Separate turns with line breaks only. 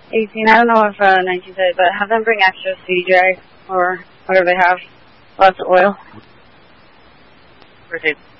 18. I don't know if 19 said, but have them bring extra CJ or whatever they have. Lots of oil.
Proceed.